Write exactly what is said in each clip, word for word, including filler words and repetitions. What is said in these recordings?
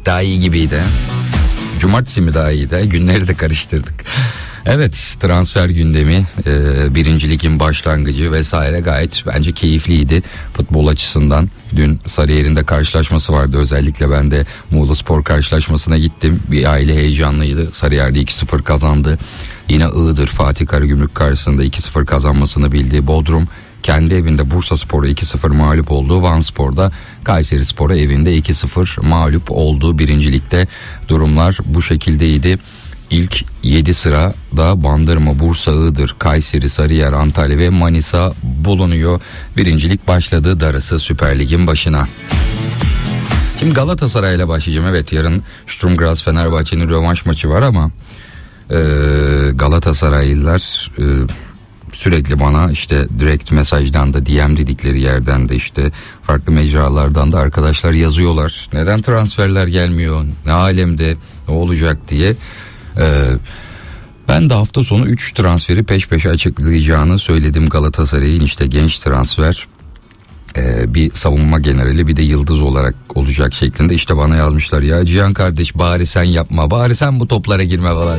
daha iyi gibiydi. Cumartesi mi daha iyiydi? Günleri de karıştırdık. Evet, transfer gündemi, e, birinci ligin başlangıcı vesaire gayet bence keyifliydi futbol açısından. Dün Sarıyer'in de karşılaşması vardı, özellikle ben de Muğlaspor karşılaşmasına gittim. Bir aile heyecanlıydı. Sarıyer'de iki sıfır kazandı. Yine Iğdır Fatih Karagümrük karşısında iki sıfır kazanmasını bildi. Bodrum kendi evinde Bursaspor'a iki sıfır mağlup oldu. Vanspor'da Kayserispor'a evinde iki sıfır mağlup oldu. Birinci ligde durumlar bu şekildeydi. İlk yedi sırada Bandırma, Bursa, Iğdır, Kayseri, Sarıyer, Antalya ve Manisa bulunuyor. Birincilik başladı, darısı Süper Lig'in başına. Şimdi Galatasaray'la başlayacağım. Evet, yarın Sturm Graz Fenerbahçe'nin rövanş maçı var ama e, Galatasaraylılar e, sürekli bana işte direkt mesajdan da D M dedikleri yerden de işte farklı mecralardan da arkadaşlar yazıyorlar. Neden transferler gelmiyor, ne alemde, ne olacak diye. Ee, ben de hafta sonu üç transferi peş peşe açıklayacağını söyledim Galatasaray'ın. İşte genç transfer, e, bir savunma generali, bir de yıldız olarak olacak şeklinde. İşte bana yazmışlar, ya Cihan kardeş bari sen yapma, bari sen bu toplara girme falan.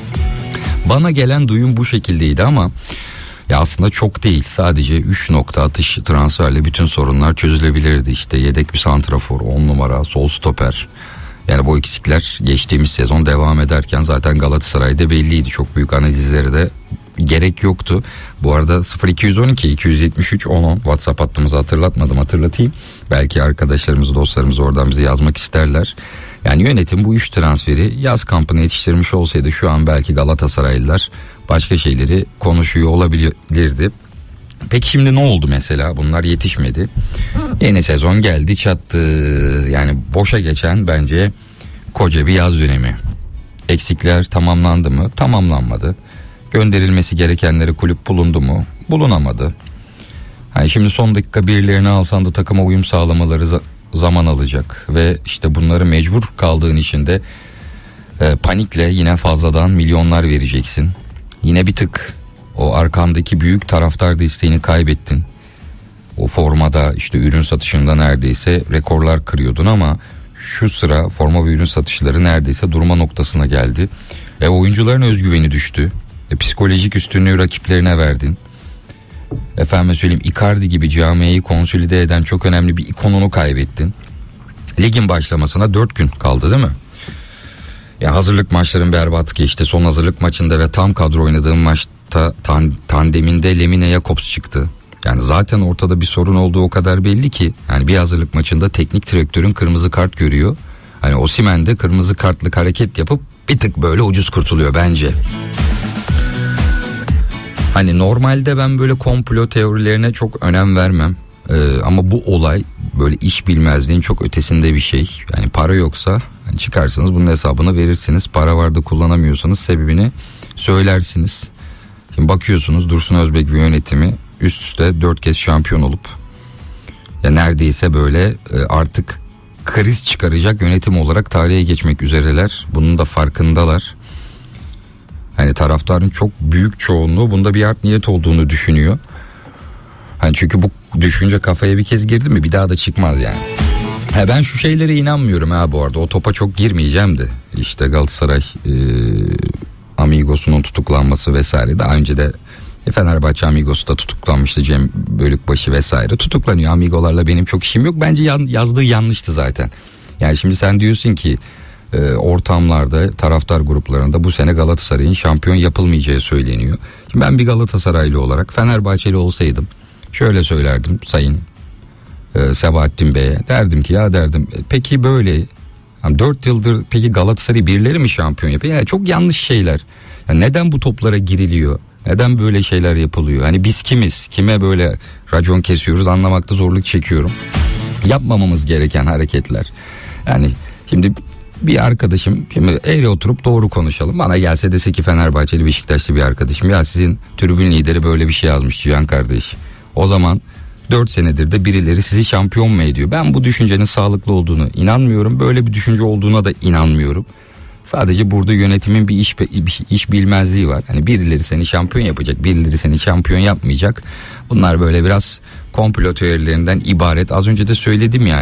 Bana gelen duyum bu şekildeydi ama ya aslında çok değil, sadece üç nokta atış transferle bütün sorunlar çözülebilirdi. İşte yedek bir santrafor, on numara, sol stoper. Yani bu eksikler geçtiğimiz sezon devam ederken zaten Galatasaray'da belliydi. Çok büyük analizlere de gerek yoktu. Bu arada sıfır iki on iki iki yetmiş üç on on WhatsApp hattımızı hatırlatmadım, hatırlatayım. Belki arkadaşlarımız, dostlarımız oradan bize yazmak isterler. Yani yönetim bu üç transferi yaz kampına yetiştirmiş olsaydı şu an belki Galatasaraylılar başka şeyleri konuşuyor olabilirdi. Peki şimdi ne oldu mesela? Bunlar yetişmedi. Yeni sezon geldi çattı. Yani boşa geçen bence koca bir yaz dönemi. Eksikler tamamlandı mı? Tamamlanmadı. Gönderilmesi gerekenleri kulüp bulundu mu? Bulunamadı. Yani şimdi son dakika birilerini alsan da takıma uyum sağlamaları za- zaman alacak. Ve işte bunları mecbur kaldığın için de e, panikle yine fazladan milyonlar vereceksin. Yine bir tık o arkandaki büyük taraftar desteğini kaybettin. O formada işte ürün satışında neredeyse rekorlar kırıyordun ama şu sıra forma ve ürün satışları neredeyse durma noktasına geldi. E oyuncuların özgüveni düştü. E, psikolojik üstünlüğü rakiplerine verdin. Efendim söyleyeyim, Icardi gibi camiayı konsolide eden çok önemli bir ikonunu kaybettin. Ligin başlamasına dört gün kaldı değil mi? Ya hazırlık maçların berbat geçti. Son hazırlık maçında ve tam kadro oynadığım maçta tan- tandeminde Lemine Jakobs çıktı. Yani zaten ortada bir sorun olduğu o kadar belli ki. Yani bir hazırlık maçında teknik direktörün kırmızı kart görüyor. Hani Osimhen de kırmızı kartlık hareket yapıp bir tık böyle ucuz kurtuluyor bence. Hani normalde ben böyle komplo teorilerine çok önem vermem. Ee, ama bu olay böyle iş bilmezliğin çok ötesinde bir şey. Yani para yoksa hani çıkarsınız bunun hesabını verirsiniz. Para var da kullanamıyorsanız sebebini söylersiniz. Şimdi bakıyorsunuz Dursun Özbek ve yönetimi üst üste dört kez şampiyon olup ya neredeyse böyle artık kriz çıkaracak yönetim olarak tarihe geçmek üzereler. Bunun da farkındalar. Hani taraftarın çok büyük çoğunluğu bunda bir art niyet olduğunu düşünüyor. Hani çünkü bu düşünce kafaya bir kez girdi mi bir daha da çıkmaz yani. Ha ben şu şeylere inanmıyorum ha bu arada. O topa çok girmeyeceğim de. İşte Galatasaray e, Amigos'unun tutuklanması vesaire. Daha önce de Fenerbahçe Amigos'u da tutuklanmıştı, Cem Bölükbaşı vesaire. Tutuklanıyor. Amigolarla benim çok işim yok. Bence yan, yazdığı yanlıştı zaten. Yani şimdi sen diyorsun ki e, ortamlarda, taraftar gruplarında bu sene Galatasaray'ın şampiyon yapılmayacağı söyleniyor. Şimdi ben bir Galatasaraylı olarak Fenerbahçeli olsaydım şöyle söylerdim Sayın e, Sebahattin Bey'e. Derdim ki ya derdim peki böyle yani dört yıldır peki Galatasaray birileri mi şampiyon yapıyor? Yani çok yanlış şeyler. Yani neden bu toplara giriliyor? Neden böyle şeyler yapılıyor? Hani biz kimiz? Kime böyle racon kesiyoruz anlamakta zorluk çekiyorum. Yapmamamız gereken hareketler. Yani şimdi bir arkadaşım, şimdi eğri oturup doğru konuşalım. Bana gelse dese ki Fenerbahçeli Beşiktaşlı bir arkadaşım, ya sizin tribün lideri böyle bir şey yazmış Cihan kardeş. O zaman dört senedir de birileri sizi şampiyon mu ediyor? Ben bu düşüncenin sağlıklı olduğunu inanmıyorum. Böyle bir düşünce olduğuna da inanmıyorum. Sadece burada yönetimin bir iş, bir iş bilmezliği var. Hani birileri seni şampiyon yapacak, birileri seni şampiyon yapmayacak. Bunlar böyle biraz komplo teorilerinden ibaret. Az önce de söyledim yani.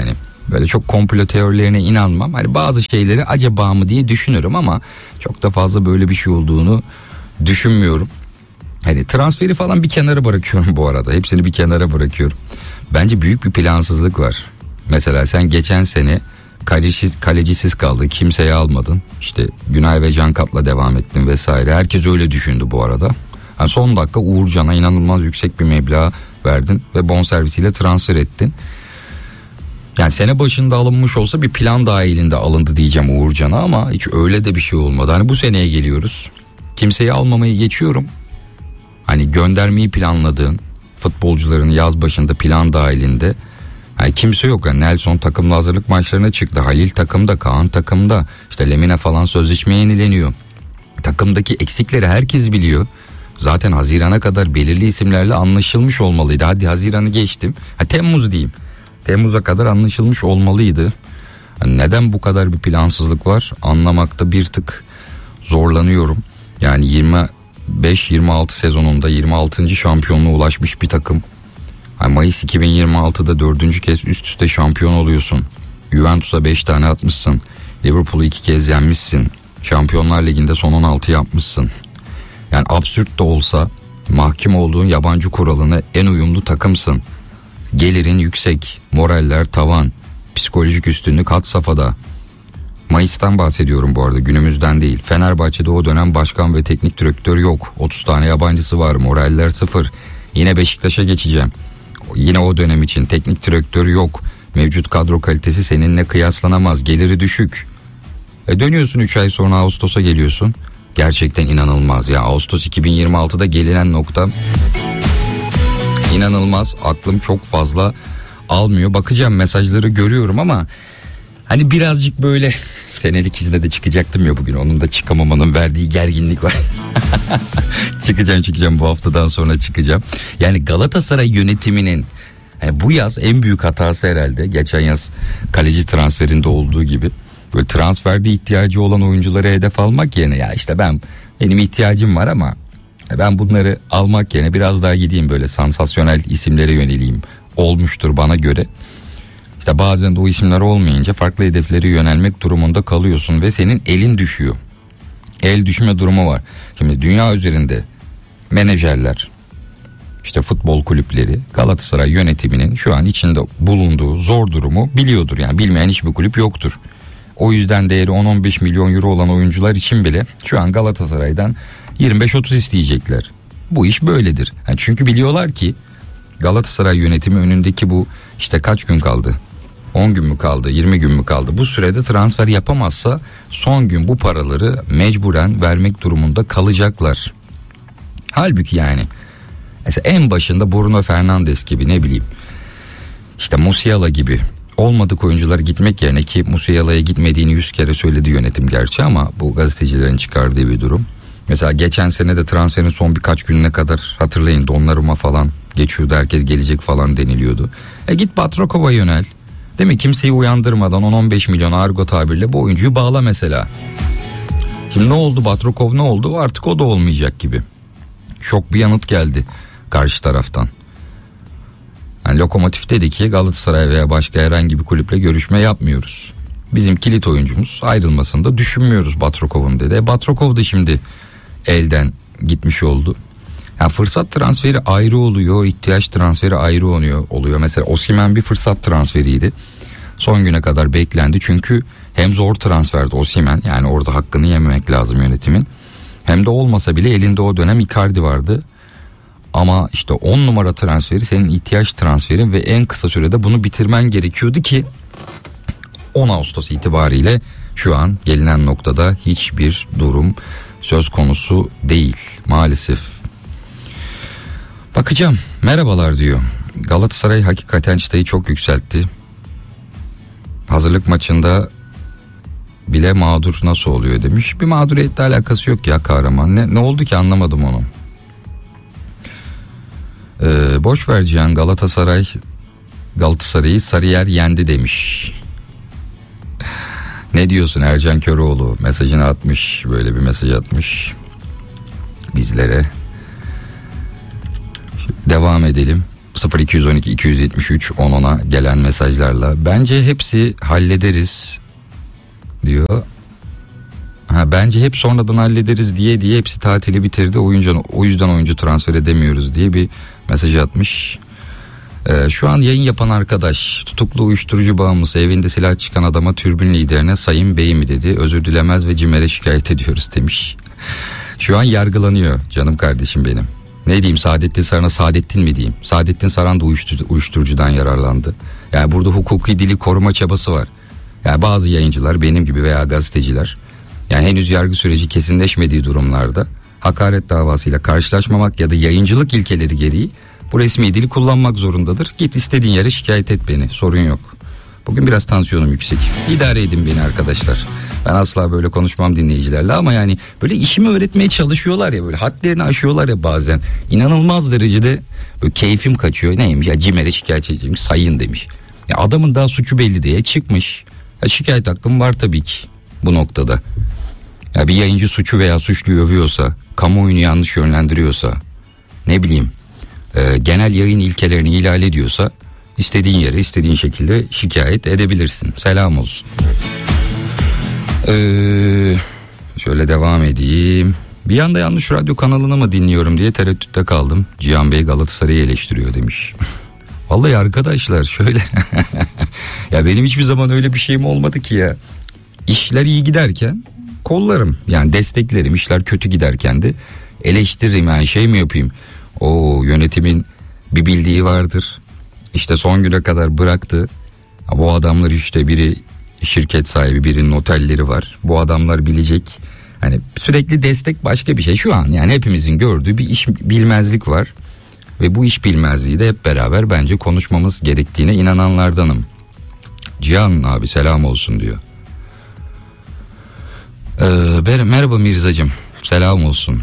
Böyle çok komplo teorilerine inanmam. Hani bazı şeyleri acaba mı diye düşünürüm ama çok da fazla böyle bir şey olduğunu düşünmüyorum. Hani transferi falan bir kenara bırakıyorum bu arada. Hepsini bir kenara bırakıyorum. Bence büyük bir plansızlık var. Mesela sen geçen sene kalecisiz, kalecisiz kaldın. Kimseyi almadın. İşte Günay ve Cankat'la devam ettin vesaire. Herkes öyle düşündü bu arada. Yani son dakika Uğurcan'a inanılmaz yüksek bir meblağ verdin ve bonservisiyle transfer ettin. Yani sene başında alınmış olsa bir plan dahilinde alındı diyeceğim Uğurcan'a ama hiç öyle de bir şey olmadı. Hani bu seneye geliyoruz. Kimseyi almamayı geçiyorum. Hani göndermeyi planladığın futbolcuların yaz başında plan dahilinde yani kimse yok. Yani Nelson takımla hazırlık maçlarına çıktı. Halil takımda, Kaan takımda. İşte Lemine falan sözleşme yenileniyor. Takımdaki eksikleri herkes biliyor. Zaten Haziran'a kadar belirli isimlerle anlaşılmış olmalıydı. Hadi Haziran'ı geçtim. Ha, Temmuz diyeyim. Temmuz'a kadar anlaşılmış olmalıydı. Yani neden bu kadar bir plansızlık var anlamakta bir tık zorlanıyorum. Yani yirmi beş yirmi altı sezonunda yirmi altıncı şampiyonluğa ulaşmış bir takım. Yani Mayıs iki bin yirmi altıda dördüncü kez üst üste şampiyon oluyorsun. Juventus'a beş tane atmışsın. Liverpool'u iki kez yenmişsin. Şampiyonlar Ligi'nde son on altı yapmışsın. Yani absürt de olsa mahkum olduğun yabancı kuralına en uyumlu takımsın. Gelirin yüksek, moraller tavan, psikolojik üstünlük had safhada. Mayıs'tan bahsediyorum bu arada, günümüzden değil. Fenerbahçe'de o dönem başkan ve teknik direktör yok. otuz tane yabancısı var, moraller sıfır. Yine Beşiktaş'a geçeceğim. Yine o dönem için teknik direktör yok. Mevcut kadro kalitesi seninle kıyaslanamaz, geliri düşük. E dönüyorsun üç ay sonra Ağustos'a geliyorsun. Gerçekten inanılmaz ya, Ağustos iki bin yirmi altıda gelinen nokta inanılmaz. Aklım çok fazla almıyor. Bakacağım, mesajları görüyorum ama hani birazcık böyle senelik izne de çıkacaktım ya bugün. Onun da çıkamamanın verdiği gerginlik var. çıkacağım çıkacağım bu haftadan sonra çıkacağım. Yani Galatasaray yönetiminin yani bu yaz en büyük hatası herhalde geçen yaz kaleci transferinde olduğu gibi. Böyle transferde ihtiyacı olan oyuncuları hedef almak yerine ya işte ben benim ihtiyacım var ama ben bunları almak yerine biraz daha gideyim böyle sansasyonel isimlere yöneleyim olmuştur bana göre. İşte bazen de o isimler olmayınca farklı hedeflere yönelmek durumunda kalıyorsun ve senin elin düşüyor. El düşme durumu var. Şimdi dünya üzerinde menajerler, işte futbol kulüpleri Galatasaray yönetiminin şu an içinde bulunduğu zor durumu biliyordur. Yani bilmeyen hiçbir kulüp yoktur. O yüzden değeri on on beş milyon euro olan oyuncular için bile şu an Galatasaray'dan yirmi beş otuz isteyecekler. Bu iş böyledir. Yani çünkü biliyorlar ki Galatasaray yönetimi önündeki bu işte kaç gün kaldı? on gün mü kaldı? yirmi gün mü kaldı? Bu sürede transfer yapamazsa son gün bu paraları mecburen vermek durumunda kalacaklar. Halbuki yani mesela en başında Bruno Fernandes gibi, ne bileyim işte Musiala gibi olmadık oyuncular gitmek yerine, ki Musiala'ya gitmediğini yüz kere söyledi yönetim gerçi ama bu gazetecilerin çıkardığı bir durum. Mesela geçen sene de transferin son birkaç gününe kadar hatırlayın Donnarumma falan geçiyordu, herkes gelecek falan deniliyordu. E git Batrakov'a yönel. Değil mi? Kimseyi uyandırmadan on on beş milyon argo tabirle bu oyuncuyu bağla mesela. Şimdi ne oldu? Batrakov ne oldu? Artık o da olmayacak gibi. Şok bir yanıt geldi karşı taraftan. Yani Lokomotiv dedi ki Galatasaray veya başka herhangi bir kulüple görüşme yapmıyoruz. Bizim kilit oyuncumuz ayrılmasını da düşünmüyoruz Batrakov'un dedi. E Batrakov da şimdi elden gitmiş oldu. Yani fırsat transferi ayrı oluyor, ihtiyaç transferi ayrı oluyor. oluyor. Mesela Osimhen bir fırsat transferiydi. Son güne kadar beklendi çünkü hem zor transferdi Osimhen, yani orada hakkını yememek lazım yönetimin. Hem de olmasa bile elinde o dönem Icardi vardı. Ama işte on numara transferi senin ihtiyaç transferin ve en kısa sürede bunu bitirmen gerekiyordu ki on Ağustos itibariyle şu an gelinen noktada hiçbir durum söz konusu değil maalesef. Bakacağım. Merhabalar diyor. Galatasaray hakikaten çıtayı çok yükseltti. Hazırlık maçında bile mağdur nasıl oluyor demiş. Bir mağduriyetle alakası yok ya kahraman. Ne, ne oldu ki anlamadım onu. Ee, boş ver Cihan, Galatasaray Galatasaray'ı Sarıyer yendi demiş. Ne diyorsun Ercan Köroğlu? Mesajını atmış. Böyle bir mesaj atmış bizlere. Devam edelim. sıfır iki on iki iki yetmiş üç on ona gelen mesajlarla. Bence hepsi hallederiz diyor. Ha, bence hep sonradan hallederiz diye diye hepsi tatili bitirdi. Oyuncu, o yüzden oyuncu transfer edemiyoruz diye bir mesaj atmış. Ee, şu an yayın yapan arkadaş tutuklu uyuşturucu bağımlısı evinde silah çıkan adama türbün liderine sayın bey mi dedi. Özür dilemez ve CİMER'e şikayet ediyoruz demiş. Şu an yargılanıyor canım kardeşim benim. Ne diyeyim, Saadettin Saran'a Saadettin mi diyeyim? Saadettin Saran da uyuşturucu, uyuşturucudan yararlandı. Yani burada hukuki dili koruma çabası var. Yani bazı yayıncılar benim gibi veya gazeteciler, yani henüz yargı süreci kesinleşmediği durumlarda hakaret davasıyla karşılaşmamak ya da yayıncılık ilkeleri gereği bu resmi dili kullanmak zorundadır. Git istediğin yere şikayet et beni, sorun yok. Bugün biraz tansiyonum yüksek. İdare edin beni arkadaşlar. Ben asla böyle konuşmam dinleyicilerle ama yani böyle işimi öğretmeye çalışıyorlar ya, böyle hadlerini aşıyorlar ya bazen. İnanılmaz derecede böyle keyfim kaçıyor. Neymiş ya, CİMER'e şikayet edeceğim sayın demiş. Ya adamın daha suçu belli diye çıkmış. Ya şikayet hakkım var tabii ki bu noktada. Ya bir yayıncı suçu veya suçluyu övüyorsa, kamuoyunu yanlış yönlendiriyorsa, ne bileyim e, genel yayın ilkelerini ihlal ediyorsa istediğin yere istediğin şekilde şikayet edebilirsin. Selam olsun. Ee, şöyle devam edeyim. Bir yanda yanlış radyo kanalını mı dinliyorum diye tereddütte kaldım. Cihan Bey Galatasaray'ı eleştiriyor demiş. Vallahi arkadaşlar şöyle ya benim hiçbir zaman öyle bir şeyim olmadı ki ya. İşler iyi giderken kollarım, yani desteklerim. İşler kötü giderken de eleştiririm, yani şey mi yapayım? O yönetimin bir bildiği vardır. İşte son güne kadar bıraktı. Bu adamlar işte biri şirket sahibi, birinin otelleri var. Bu adamlar bilecek. Hani sürekli destek başka bir şey. Şu an yani hepimizin gördüğü bir iş bilmezlik var. Ve bu iş bilmezliği de hep beraber bence konuşmamız gerektiğine inananlardanım. Cihan abi selam olsun diyor. Ee, merhaba Mirzacığım, selam olsun.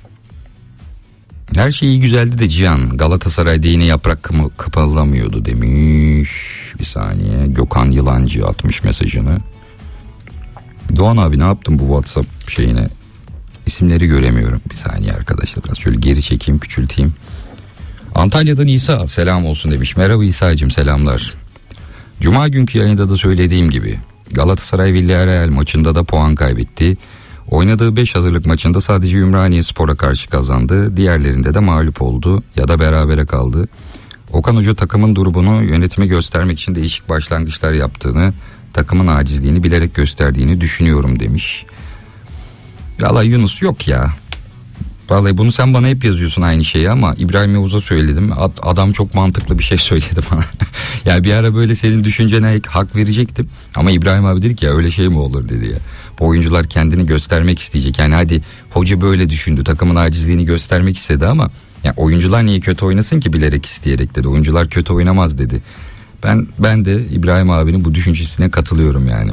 Her şey iyi güzeldi de Cihan, Galatasaray'da yine yaprak kıpırdamıyordu demiş. Bir saniye, Gökhan Yılancı atmış mesajını. Doğan abi ne yaptın bu WhatsApp şeyine? İsimleri göremiyorum. Bir saniye arkadaşlar, biraz şöyle geri çekeyim, küçülteyim. Antalya'dan İsa selam olsun demiş. Merhaba İsa'cığım, selamlar. Cuma günkü yayında da söylediğim gibi Galatasaray Villarreal maçında da puan kaybetti. Oynadığı beş hazırlık maçında sadece Ümraniyespor'a karşı kazandı. Diğerlerinde de mağlup oldu ya da berabere kaldı. Okan Hoca takımın durumunu yönetime göstermek için değişik başlangıçlar yaptığını, takımın acizliğini bilerek gösterdiğini düşünüyorum demiş. Vallahi Yunus yok ya. Vallahi bunu sen bana hep yazıyorsun aynı şeyi ama İbrahim Yavuz'a söyledim. Adam çok mantıklı bir şey söyledi bana. Yani bir ara böyle senin düşüncene hak verecektim. Ama İbrahim abi dedi ki ya öyle şey mi olur dedi ya. Bu oyuncular kendini göstermek isteyecek. Yani hadi hoca böyle düşündü, takımın acizliğini göstermek istedi ama yani oyuncular niye kötü oynasın ki bilerek isteyerek dedi. Oyuncular kötü oynamaz dedi. Ben ben de İbrahim abinin bu düşüncesine katılıyorum yani.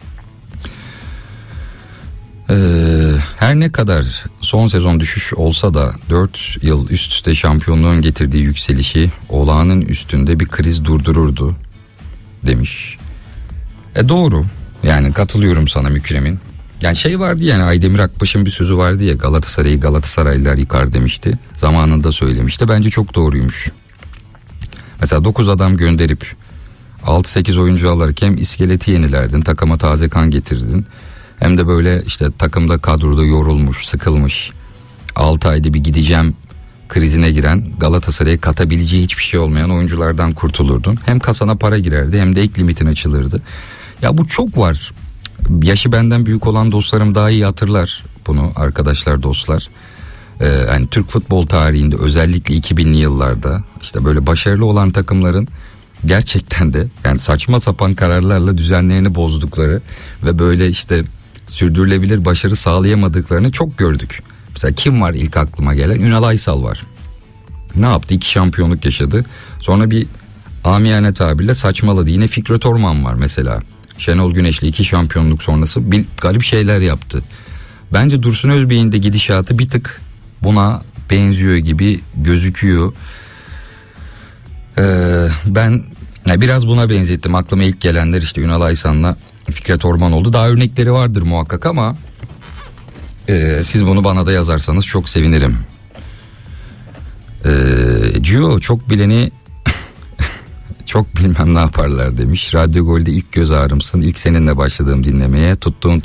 Ee, her ne kadar son sezon düşüş olsa da dört yıl üst üste şampiyonluğun getirdiği yükselişi olağanın üstünde bir kriz durdururdu demiş. E doğru, yani katılıyorum sana Mükremin. Yani şey vardı, yani Aydemir Akbaş'ın bir sözü vardı ya, Galatasaray'ı Galatasaraylılar yıkar demişti. Zamanında söylemişti, bence çok doğruymuş. Mesela dokuz adam gönderip altı sekiz oyuncu alarak hem iskeleti yenilerdin, takıma taze kan getirdin. Hem de böyle işte takımda, kadroda yorulmuş, sıkılmış, altı ayda bir gideceğim krizine giren, Galatasaray'a katabileceği hiçbir şey olmayan oyunculardan kurtulurdun. Hem kasana para girerdi hem de ek limitin açılırdı. Ya bu çok var. Yaşı benden büyük olan dostlarım daha iyi hatırlar bunu arkadaşlar, dostlar. Ee, yani Türk futbol tarihinde özellikle iki binli yıllarda işte böyle başarılı olan takımların gerçekten de yani saçma sapan kararlarla düzenlerini bozdukları ve böyle işte sürdürülebilir başarı sağlayamadıklarını çok gördük. Mesela kim var ilk aklıma gelen? Ünal Aysal var. Ne yaptı? İki şampiyonluk yaşadı. Sonra bir amiyane tabirle saçmaladı. Yine Fikret Orman var mesela. Şenol Güneş'le iki şampiyonluk sonrası bir garip şeyler yaptı. Bence Dursun Özbey'in de gidişatı bir tık buna benziyor gibi gözüküyor. Ee, ben biraz buna benzettim. Aklıma ilk gelenler işte Ünal Aysal'la Fikret Orman oldu. Daha örnekleri vardır muhakkak ama e, siz bunu bana da yazarsanız çok sevinirim. Ee, Gio çok bileni Çok bilmem ne yaparlar demiş. Radyo Gol'de ilk göz ağrımsın. İlk seninle başladığım dinlemeye. Tuttuğun